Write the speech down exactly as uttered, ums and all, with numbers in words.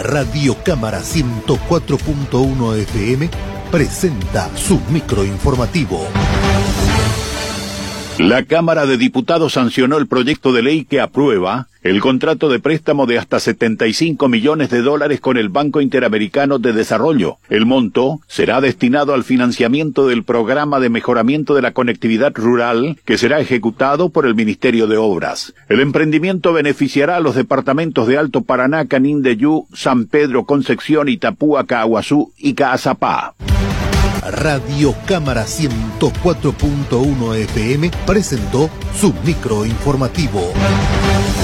Radio Cámara ciento cuatro punto uno F M presenta su microinformativo. La Cámara de Diputados sancionó el proyecto de ley que aprueba el contrato de préstamo de hasta setenta y cinco millones de dólares con el Banco Interamericano de Desarrollo. El monto será destinado al financiamiento del programa de mejoramiento de la conectividad rural que será ejecutado por el Ministerio de Obras. El emprendimiento beneficiará a los departamentos de Alto Paraná, Canindeyú, San Pedro, Concepción, Itapúa, Caaguazú y Caazapá. Radio Cámara ciento cuatro punto uno F M presentó su microinformativo.